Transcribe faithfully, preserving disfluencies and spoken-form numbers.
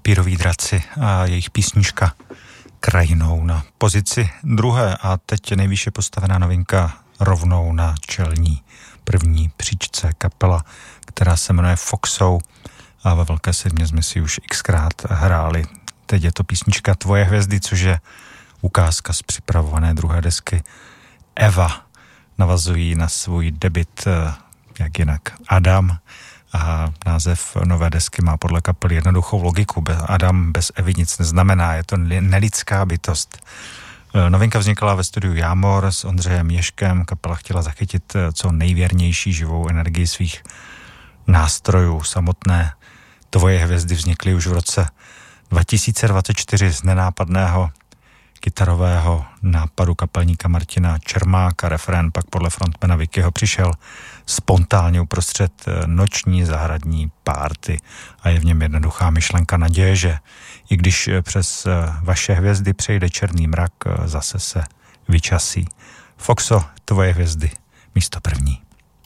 Papíroví draci a jejich písnička Krajinou na pozici druhé a teď nejvýše postavená novinka rovnou na čelní první příčce, kapela, která se jmenuje Foxou a ve Velké sedmě jsme si už xkrát hráli. Teď je to písnička Tvoje hvězdy, což je ukázka z připravované druhé desky Eva. Navazují na svůj debut, jak jinak, Adam, a název nové desky má podle kapely jednoduchou logiku. Adam bez Evy nic neznamená, je to nelidská bytost. Novinka vznikala ve studiu Jámor s Ondřejem Ježkem. Kapela chtěla zachytit co nejvěrnější živou energii svých nástrojů. Samotné Tvoje hvězdy vznikly už v roce dva tisíce dvacet čtyři z nenápadného kytarového nápadu kapelníka Martina Čermáka. Refrén pak podle frontmana Vickyho přišel spontánně uprostřed noční zahradní párty a je v něm jednoduchá myšlenka naděje, že i když přes vaše hvězdy přejde černý mrak, zase se vyčasí. Foxo, Tvoje hvězdy, místo první.